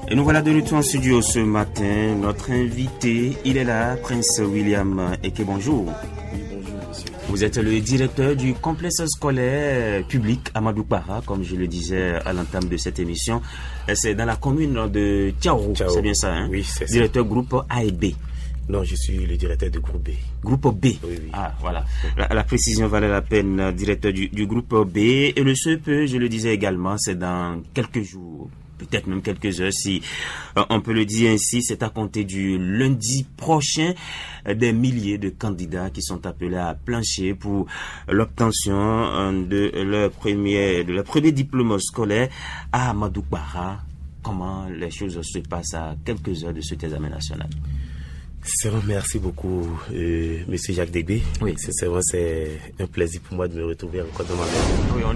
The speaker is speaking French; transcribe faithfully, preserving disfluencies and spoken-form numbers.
Et nous voilà de retour en studio ce matin. Notre invité, il est là, Prince William Eke, bonjour. Oui, bonjour, monsieur. Vous êtes le directeur du complexe scolaire public Amadou Para, comme je le disais à l'entame de cette émission. C'est dans la commune de Tiaourou, c'est bien ça, hein? Oui, c'est ça. Directeur groupe A et B. Non, je suis le directeur du groupe B. Groupe B. Oui, oui. Ah, voilà. La, la précision valait la peine, directeur du, du groupe B. Et le S E P, je le disais également, c'est dans quelques jours, peut-être même quelques heures, si euh, on peut le dire ainsi. C'est à compter du lundi prochain, euh, des milliers de candidats qui sont appelés à plancher pour l'obtention euh, de leur premier, de leur premier diplôme scolaire à Amadou Bara. Comment les choses se passent à quelques heures de cet examen national? C'est vrai, merci beaucoup, euh, monsieur Jacques Degbé. Oui. C'est vrai, c'est un plaisir pour moi de me retrouver encore dans ma maison. Oui, on